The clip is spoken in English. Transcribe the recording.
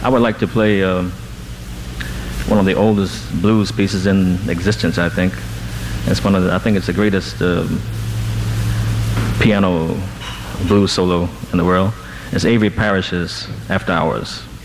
I would like to play one of the oldest blues pieces in existence, I think. It's I think it's the greatest piano blues solo in the world. It's Avery Parrish's After Hours.